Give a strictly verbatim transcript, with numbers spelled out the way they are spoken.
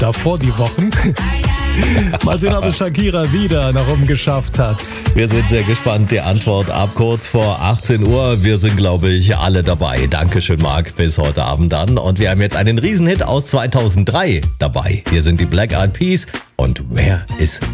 davor die Wochen. Mal sehen, ob es Shakira wieder nach oben geschafft hat. Wir sind sehr gespannt. Die Antwort ab kurz vor achtzehn Uhr. Wir sind, glaube ich, alle dabei. Dankeschön, Marc. Bis heute Abend dann. Und wir haben jetzt einen Riesenhit aus zweitausenddrei dabei. Hier sind die Black Eyed Peas und Where is